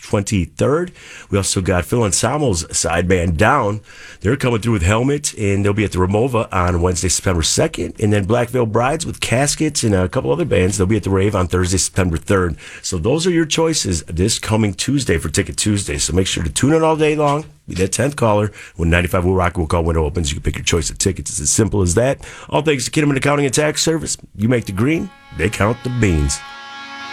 23rd. We also got Phil Anselmo's side band Down. They're coming through with Helmet, and they'll be at the Ramova on Wednesday, September 2nd. And then Black Veil Brides with Caskets and a couple other bands. They'll be at the Rave on Thursday, September 3rd. So those are your choices this coming Tuesday for Ticket Tuesday. So make sure to tune in all day long. Be that 10th caller. When 95 Will Rock will call window opens, you can pick your choice of tickets. It's as simple as that. All thanks to Kinnaman Accounting and Tax Service. You make the green, they count the beans.